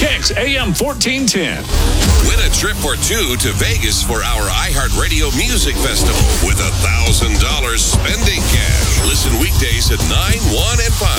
Kicks AM 1410. Win a trip or two to Vegas for our iHeartRadio Music Festival with $1,000 spending cash. Listen weekdays at 9, 1, and 5